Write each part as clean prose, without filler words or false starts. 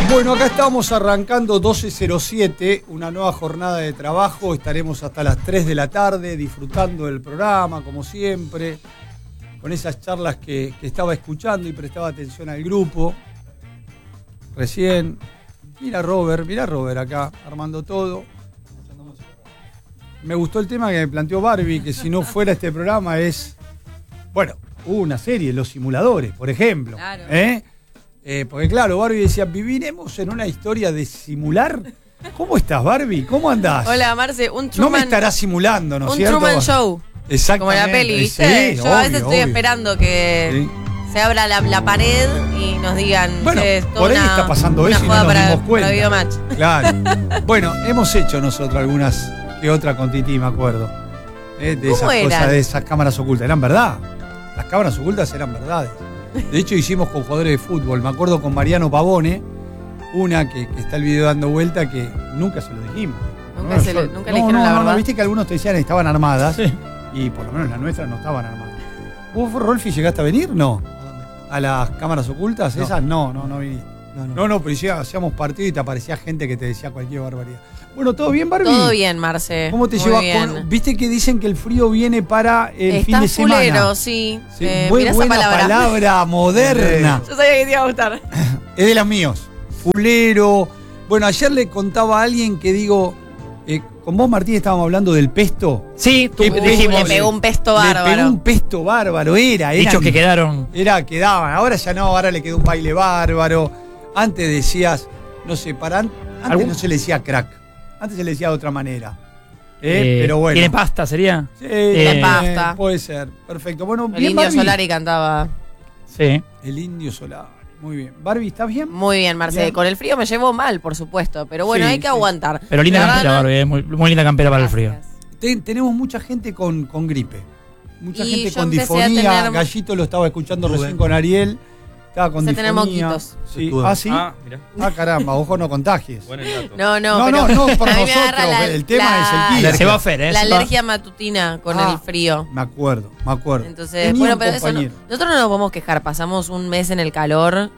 Bueno, acá estamos arrancando 12:07, una nueva jornada de trabajo. Estaremos hasta las 3 de la tarde disfrutando del programa, como siempre, con esas charlas que estaba escuchando y prestaba atención al grupo. Recién, mira Robert acá, armando todo. Me gustó el tema que me planteó Barbie, que si no fuera este programa es... Bueno, hubo una serie, Los Simuladores, por ejemplo. Claro. Porque claro, Barbie decía, ¿viviremos en una historia de simular? ¿Cómo estás, Barbie? ¿Cómo andás? Hola, Marce, un Truman... No me estarás simulando, ¿no es cierto? Un Truman Show. Exactamente. Como la peli, ¿viste? Sí, Yo obvio, a veces estoy esperando que se abra la pared y nos digan... Bueno, por ahí está pasando eso y no nos dimos cuenta. Para Videomatch. Claro. Bueno, hemos hecho nosotros algunas que otra con Titi, me acuerdo. De esas cosas, de esas cámaras ocultas. Eran verdad. Las cámaras ocultas eran verdades. De hecho, hicimos con jugadores de fútbol. Me acuerdo con Mariano Pavone, una que está el video dando vuelta, que nunca se lo dijimos. Nunca le dijeron la verdad. No, viste que algunos te decían que estaban armadas. Sí. Y por lo menos las nuestras no estaban armadas. ¿Vos, Rolfi, llegaste a venir? No. ¿A las cámaras ocultas? No. ¿Esas? No viniste. No, pero hacíamos partido y te aparecía gente que te decía cualquier barbaridad. Bueno, ¿todo bien, Barbie? Todo bien, Marce. ¿Cómo te llevas con...? Viste que dicen que el frío viene para el fin de semana. Está fulero, sí. Muy buena palabra moderna. Yo sabía que te iba a gustar. Es de las míos. Fulero. Bueno, ayer le contaba a alguien que digo... con vos, Martín, estábamos hablando del pesto. Sí, dijimos. Le pegó un pesto bárbaro. Le pegó un pesto bárbaro. Dichos que quedaron. Quedaban. Ahora ya no, ahora le quedó un baile bárbaro. Antes decías, no sé, antes no se le decía crack. Antes se le decía de otra manera. Pero bueno. ¿Tiene pasta, sería? Sí, tiene pasta. Puede ser. Perfecto. Bueno, el Indio Solari cantaba. Sí. El Indio Solari. Muy bien. Barbie, ¿estás bien? Muy bien, Marce. Bien. Con el frío me llevo mal, por supuesto. Pero bueno, hay que aguantar. Pero linda campera, Barbie. Muy linda campera para el frío. Tenemos mucha gente con gripe. Mucha gente con disfonía. Gallito lo estaba escuchando recién con Ariel. Estaba con disfonía. Tenemos moquitos. Sí. ¿Sí? Mira. Caramba, ojo, no contagies. Buen dato. No, por nosotros. El tema es el kilo. Se va a hacer, la alergia matutina con el frío. Me acuerdo. Entonces, bueno, pero eso nosotros no nos podemos quejar. Pasamos un mes en el calor.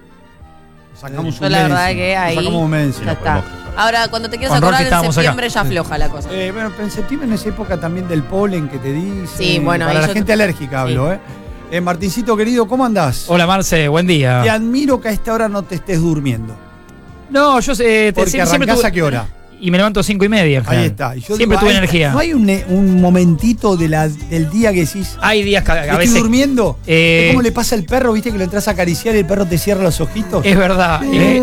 Sacamos la verdad que ahí sacamos un mes. Ya está. Ahora, cuando te quieras acordar, en septiembre ya afloja la cosa. Bueno, pero en septiembre, en esa época también del polen que te dice. Sí, bueno. Para la gente alérgica hablo, Martincito querido, ¿cómo andás? Hola, Marce, buen día. Te admiro que a esta hora no te estés durmiendo. No, yo sé. Porque arrancás a qué hora. Y me levanto 5:30. Ahí está. Y yo siempre tuve energía. ¿No hay un momentito del día que decís? Hay días que a veces. ¿Estoy durmiendo? ¿Es como le pasa al perro? ¿Viste que lo entras a acariciar y el perro te cierra los ojitos? Es verdad.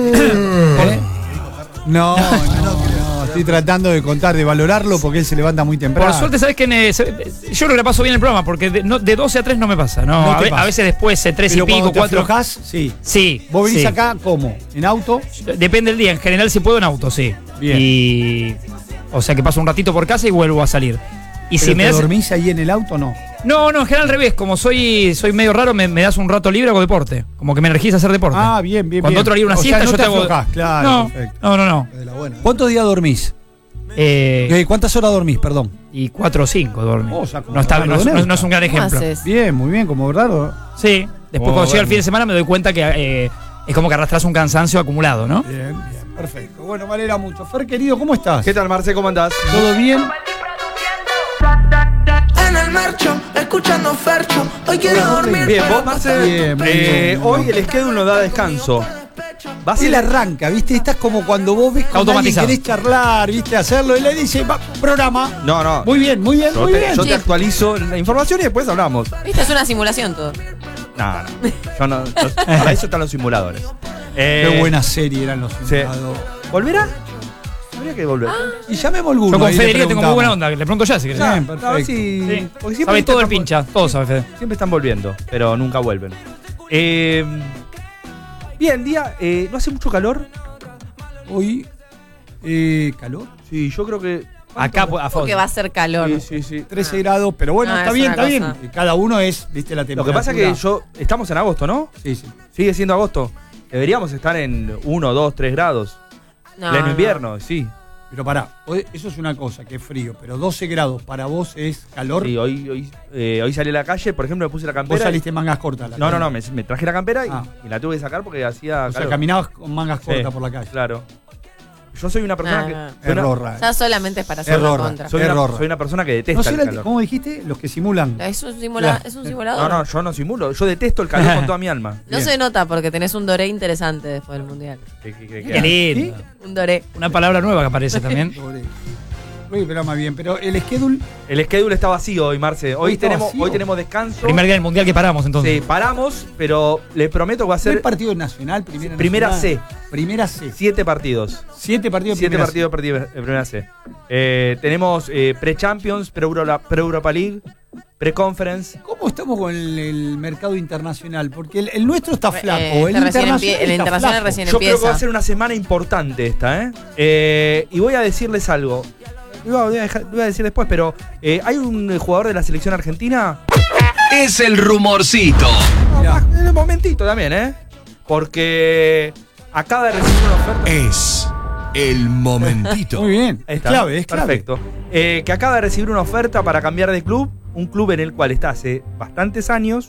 No. Estoy tratando de valorarlo porque él se levanta muy temprano. Por suerte, ¿sabes que yo creo que la paso bien el programa porque de 12 a 3 no me pasa. No, a veces después, 3 y pico, 4. ¿Aflojás? Sí. Sí. ¿Vos venís acá cómo? ¿En auto? Depende del día. En general, si puedo, en auto, sí. Bien. O sea que paso un ratito por casa y vuelvo a salir. Y si me dormís ahí en el auto o no? No, en general al revés. Como soy medio raro, me das un rato libre, hago deporte. Como que me energiza hacer deporte. Bien. Cuando otro haría una siesta, no yo te hago. Aflojás, claro, perfecto. No. ¿Cuántos días dormís? ¿Cuántas horas dormís, perdón? Y 4 o 5 dormí. No es un gran ejemplo. Bien, muy bien, como raro. Sí. Después cuando llega el fin de semana me doy cuenta que es como que arrastras un cansancio acumulado, ¿no? Bien, perfecto. Bueno, me alegra mucho. Fer, querido, ¿cómo estás? ¿Qué tal, Marce? ¿Cómo andás? ¿Todo bien? En el marcho, escuchando Fercho. Hoy quiero dormir. Bien, vos, Marce. Bien. Hoy el schedule nos da descanso. Él arranca, ¿viste? Estás como cuando vos ves con alguien querés charlar, ¿viste? Hacerlo y le dice, programa. No. Muy bien. Yo te actualizo la información y después hablamos. ¿Viste? Es una simulación todo. No. Para eso están los simuladores. Qué buena serie eran los simuladores. ¿Volverá? Habría que volver. Y llamemos alguno. Yo con Federico tengo muy buena onda, le pregunto ya si querés. Bien, perfecto. Sí. Sabe todo el pincha, todo sabe Fede. Siempre están volviendo, pero nunca vuelven. Bien, día, ¿no hace mucho calor? Hoy, ¿calor? Sí, yo creo que... Acá porque va a ser calor. Sí. 13 grados, pero bueno, está bien. Cada uno cada la temperatura. Lo que pasa es que estamos en agosto, ¿no? Sí. Sigue siendo agosto. Deberíamos estar en 1, 2, 3 grados. Pleno invierno, sí. Pero pará, eso es una cosa, que es frío, pero 12 grados para vos es calor. Sí, hoy salí a la calle, por ejemplo, me puse la campera. Vos saliste en mangas cortas. No, me traje la campera y la tuve que sacar porque hacía calor. O sea, caminabas con mangas cortas por la calle. Claro. Yo soy una persona que... Error. Ya solamente es para hacer la contra. Soy una persona que detesta el calor. ¿Cómo dijiste? Los que simulan. ¿Es un simulador? No, yo no simulo. Yo detesto el calor con toda mi alma. No se nota porque tenés un doré interesante después del mundial. Qué lindo. Un doré. Una palabra nueva que aparece también. Uy, pero más bien, pero el schedule. El schedule está vacío hoy, Marce. Hoy tenemos descanso. Primer día del mundial que paramos entonces. Sí, paramos, pero les prometo que va a ser. ¿El partido nacional? Primera nacional? C. Primera C. 7 partidos. 7 partidos de primera C. Tenemos pre-Champions, pre-Europa League, pre-Conference. ¿Cómo estamos con el mercado internacional? Porque el nuestro está flaco. El internacional recién Yo empieza. creo que va a ser una semana importante esta, y voy a decirles algo. Lo voy a decir después, pero hay un jugador de la selección argentina. Es el rumorcito. En un momentito también, porque acaba de recibir una oferta. Es el momentito. Muy bien, es clave. Perfecto. Que acaba de recibir una oferta para cambiar de club. Un club en el cual está hace bastantes años.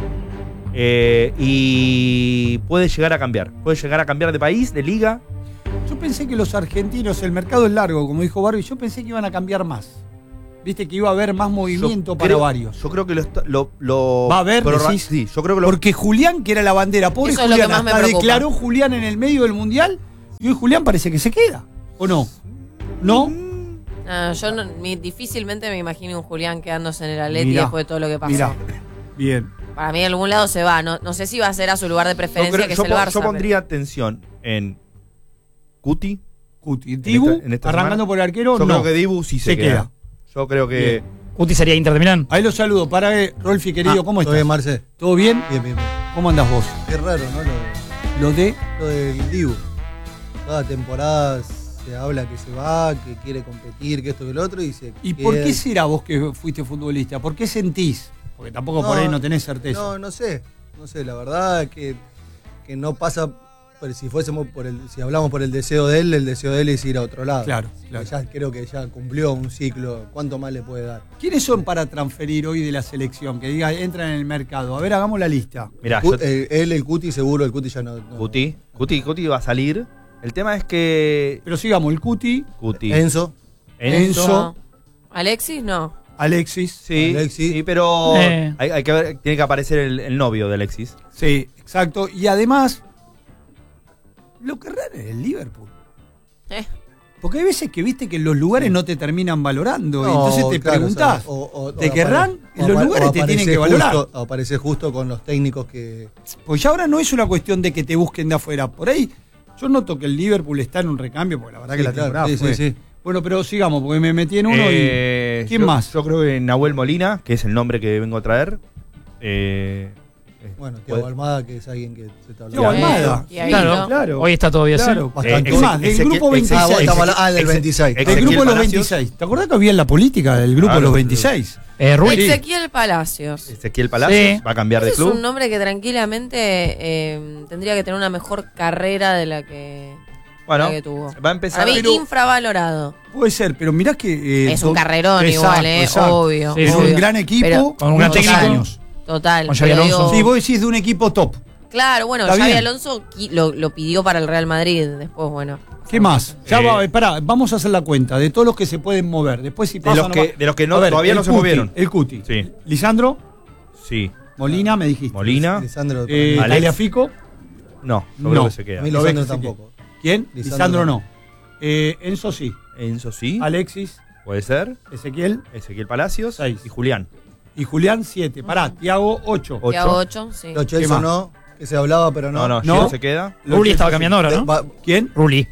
Y puede llegar a cambiar. Puede llegar a cambiar de país, de liga. Yo pensé que los argentinos, el mercado es largo, como dijo Barbie, yo pensé que iban a cambiar más. Viste que iba a haber más movimiento para varios. Yo creo que lo va a haber, decís. Sí, yo creo que porque Julián, que era la bandera, pobre eso Julián, es lo que más hasta me declaró Julián en el medio del mundial y hoy Julián parece que se queda. ¿O no? ¿No? Yo difícilmente me imagino un Julián quedándose en el Atleti después de todo lo que pasó. Mirá, bien. Para mí, en algún lado se va. No sé si va a ser a su lugar de preferencia, que es el Barça. Yo pondría atención en Cuti. Dibu, arrancando por el arquero, yo creo que Dibu sí se queda. Yo creo que... Cuti sería Inter de Milán. Ahí lo saludo. Rolfi, querido, ¿cómo estás? ¿Todo bien, Marce? ¿Todo bien? Bien. ¿Cómo andás vos? Qué raro, ¿no? Lo del Dibu. Cada temporada se habla que se va, que quiere competir, que esto, que lo otro. ¿Y por qué será vos que fuiste futbolista? ¿Por qué sentís? Porque tampoco por ahí no tenés certeza. No sé, la verdad que no pasa, pero si hablamos por el deseo de él es ir a otro lado. Claro. Ya creo que ya cumplió un ciclo, ¿cuánto más le puede dar? ¿Quiénes son para transferir hoy de la selección? Que diga, entran en el mercado. A ver, hagamos la lista. Mirá, el Cuti seguro, el Cuti ya no. Cuti va a salir. El tema es que... Pero sigamos, el Cuti. Enzo. Alexis, no. Alexis. Sí, pero hay que ver, tiene que aparecer el novio de Alexis. Sí, exacto. Y además, lo que raro es el Liverpool. Porque hay veces que viste que los lugares no te terminan valorando. Y entonces te preguntás, ¿te querrán? En los lugares te tienen que valorar. Aparecer justo con los técnicos que... Pues ya ahora no es una cuestión de que te busquen de afuera. Por ahí, yo noto que el Liverpool está en un recambio, porque la verdad que la temporada fue... Sí. Bueno, pero sigamos, porque me metí en uno y... ¿Quién más? Yo creo que Nahuel Molina, que es el nombre que vengo a traer. Bueno, Thiago Almada, que es alguien que se está hablando. Thiago Almada. Claro. Hoy está todavía así. Bastante más, del grupo 26. Del 26. Del grupo de los 26. ¿Te acordás que había en la política del grupo de los 26? Ezequiel Palacios. Ezequiel Palacios va a cambiar de club. Es un nombre que tranquilamente tendría que tener una mejor carrera de la que... Bueno, tuvo. Va a empezar. A mí, infravalorado. Puede ser, pero mirá que... es un carrerón igual, obvio. Es un gran equipo, con un gran técnico. Años. Total. Con Xabi Alonso. Sí, vos decís de un equipo top. Claro, bueno, Xabi Alonso lo pidió para el Real Madrid. Después, bueno. ¿Qué más? Vamos a hacer la cuenta de todos los que se pueden mover. Después si pasa, de los que todavía no se movieron. El Cuti. Sí. Lisandro. Sí. Molina, me dijiste. Molina. Lisandro. Tagliafico. No, creo que se queda. A mí Lisandro tampoco. ¿Quién? Lisandro no. Enzo sí. Enzo sí. Alexis. Puede ser. Ezequiel Palacios. 6. Y Julián. Y Julián 7. Pará, Thiago 8. Thiago 8, sí. Lo Chelsea no, que se hablaba, pero no. No, se queda. Rulli estaba cambiando ahora, ¿no? ¿Quién? Rulli.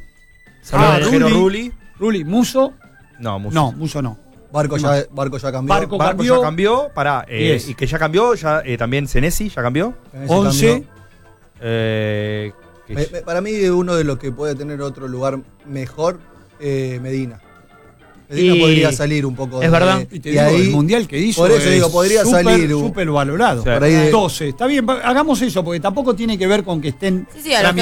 Rulli. Muso. No, Muso. No, Muso no. Barco ya cambió. Barco ya cambió. Y que ya cambió. También Senesi ya cambió. 11. Para mí, uno de los que puede tener otro lugar mejor, Medina. Medina podría salir un poco. Es verdad. Y te digo, ahí, el mundial que hizo. Por eso digo, podría salir. Súper valorado. Por ahí 12. Está bien, hagamos eso, porque tampoco tiene que ver con que estén. Sí, a los